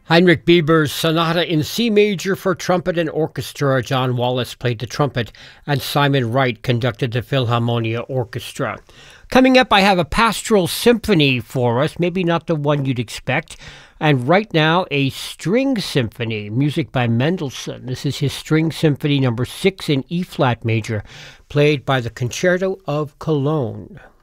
Heinrich Bieber's Sonata in C Major for Trumpet and Orchestra. John Wallace played the trumpet, and Simon Wright conducted the Philharmonia Orchestra. Coming up, I have a pastoral symphony for us, maybe not the one you'd expect, and right now a string symphony, music by Mendelssohn. This is his String Symphony number 6 in E-flat major, played by the Concerto of Cologne.